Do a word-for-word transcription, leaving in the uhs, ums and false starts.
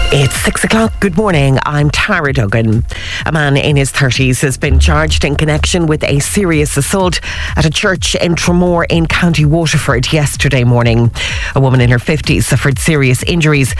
It's six o'clock. Good morning. I'm Tara Duggan. A man in his thirties has been charged in connection with a serious assault at a church in Tramore in County Waterford yesterday morning. A woman in her fifties suffered serious injuries